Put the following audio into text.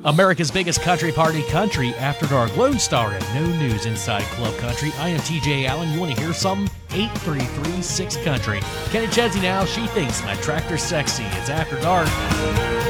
America's biggest country party, Country After Dark. Lone Star and No News inside Club Country. I am TJ Allen. You want to hear something? 833-6 Country. Kenny Chesney now. She thinks my tractor's sexy. It's After Dark.